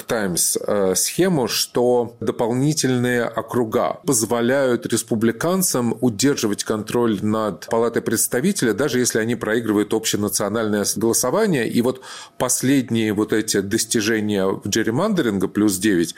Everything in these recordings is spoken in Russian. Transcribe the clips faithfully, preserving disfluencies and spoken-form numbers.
Таймс схему, что дополнительные округа позволяют республиканцам удерживать контроль над Палатой представителей, даже если они проигрывают общенациональное голосование. И вот последние вот эти достижения джерримандеринга плюс девять,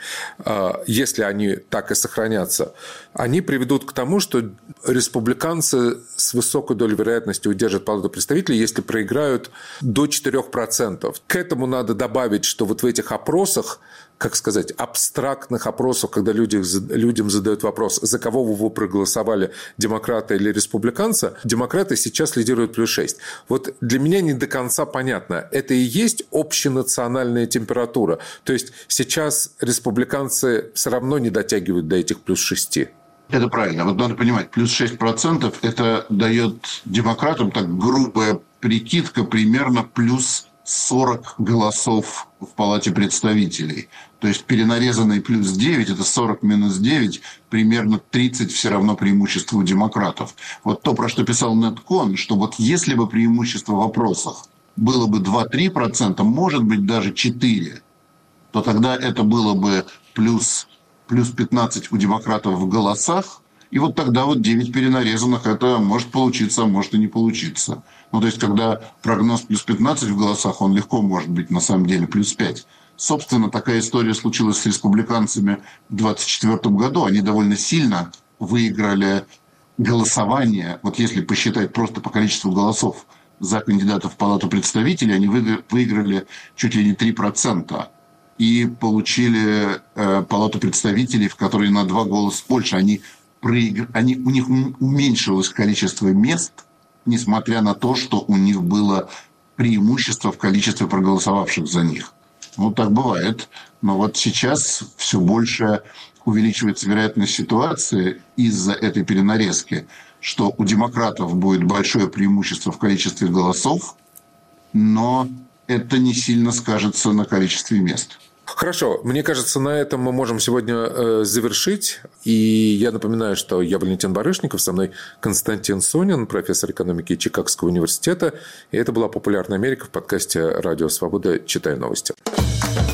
если они так и сохранятся, они приведут к тому, что республиканцы с высокой долей вероятности удержат Палату представителей, если проиграют до четырех процентов. К этому надо добавить, что вот в этих опросах, как сказать, абстрактных опросах, когда люди, людям задают вопрос, за кого вы проголосовали, демократа или республиканца, демократы сейчас лидируют плюс шесть. Вот для меня не до конца понятно, это и есть общенациональная температура. То есть сейчас республиканцы все равно не дотягивают до этих плюс шести. Это правильно. Вот надо понимать, плюс шесть процентов это дает демократам, так грубая прикидка, примерно плюс сорок голосов в Палате представителей. То есть перенарезанный плюс девять, это сорок минус девять, примерно тридцать все равно преимущество у демократов. Вот то, про что писал Нед Коэн, что вот если бы преимущество в вопросах было бы два-три процента, может быть даже четыре процента, то тогда это было бы плюс, плюс пятнадцать у демократов в голосах, и вот тогда вот девять перенарезанных, это может получиться, а может и не получиться. Ну, то есть, когда прогноз плюс пятнадцать в голосах, он легко может быть на самом деле плюс пять. Собственно, такая история случилась с республиканцами в двадцать четвёртом году. Они довольно сильно выиграли голосование. Вот если посчитать просто по количеству голосов за кандидатов в Палату представителей, они выиграли чуть ли не три процента. И получили э, Палату представителей, в которой на два голоса больше. Они проигр... они, у них уменьшилось количество мест, несмотря на то, что у них было преимущество в количестве проголосовавших за них. Ну, так бывает. Но вот сейчас все больше увеличивается вероятность ситуации из-за этой перенарезки, что у демократов будет большое преимущество в количестве голосов, но это не сильно скажется на количестве мест. Хорошо, мне кажется, на этом мы можем сегодня э, завершить. И я напоминаю, что я Валентин Барышников, со мной Константин Сонин, профессор экономики Чикагского университета. И это была «Популярная Америка» в подкасте «Радио Свобода. Читай новости».